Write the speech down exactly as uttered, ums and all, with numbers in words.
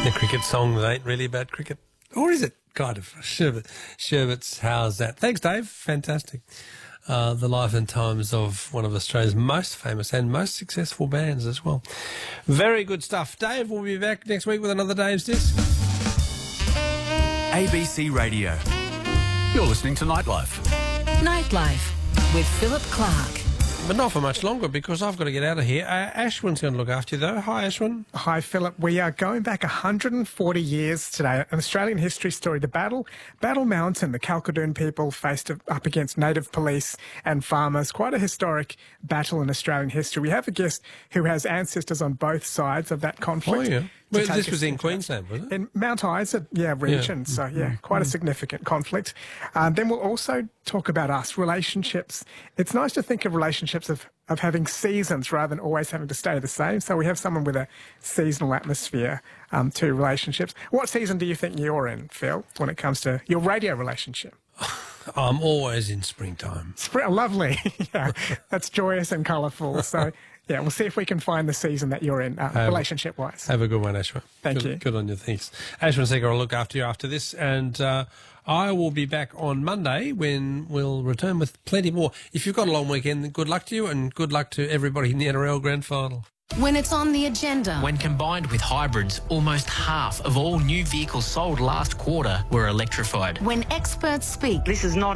The cricket song that ain't really about cricket. Or is it? Kind of. Sherbet, Sherbet's How's That? Thanks, Dave. Fantastic. Uh, the life and times of one of Australia's most famous and most successful bands as well. Very good stuff. Dave will be back next week with another Dave's Disc. A B C Radio. You're listening to Nightlife. Nightlife with Philip Clark. But not for much longer because I've got to get out of here. Uh, Ashwin's going to look after you, though. Hi, Ashwin. Hi, Philip. We are going back one hundred forty years today. An Australian history story. The battle, Battle Mountain, the Kalkadoon people faced up against native police and farmers. Quite a historic battle in Australian history. We have a guest who has ancestors on both sides of that conflict. Oh, yeah. Well, this was in Queensland, was it? In Mount Isa, yeah, region. Yeah. So, yeah, quite a significant conflict. Uh, then we'll also talk about us, relationships. It's nice to think of relationships of, of having seasons rather than always having to stay the same. So we have someone with a seasonal atmosphere um, to relationships. What season do you think you're in, Phil, when it comes to your radio relationship? I'm always in springtime. Spring, lovely. Yeah, that's joyous and colourful. So, yeah, we'll see if we can find the season that you're in, uh, relationship-wise. Have a good one, Ashwin. Thank good, you. Good on you. Thanks. Ashwin Segar will look after you after this, and uh, I will be back on Monday when we'll return with plenty more. If you've got a long weekend, then good luck to you, and good luck to everybody in the N R L Grand Final. When it's on the agenda. When combined with hybrids, almost half of all new vehicles sold last quarter were electrified. When experts speak. This is not